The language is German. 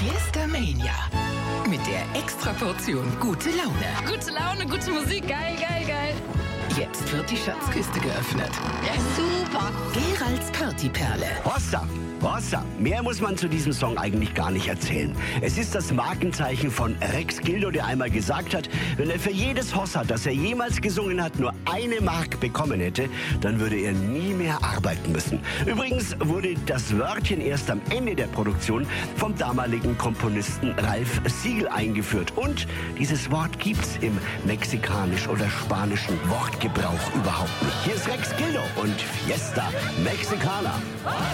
Fiesta Mania. Mit der Extraportion gute Laune. Gute Laune, gute Musik, geil, geil, geil. Jetzt wird die Schatzkiste geöffnet. Ja, super. Geralds Partyperle. Hossa, Hossa. Mehr muss man zu diesem Song eigentlich gar nicht erzählen. Es ist das Markenzeichen von Rex Gildo, der einmal gesagt hat, wenn er für jedes Hossa, das er jemals gesungen hat, nur 1 Mark bekommen hätte, dann würde er nie mehr arbeiten müssen. Übrigens wurde das Wörtchen erst am Ende der Produktion vom damaligen Komponisten Ralph Siegel eingeführt. Und dieses Wort gibt's im mexikanisch- oder spanischen Wortgebrauch überhaupt nicht. Hier ist Rex Gildo und Fiesta Mexicana.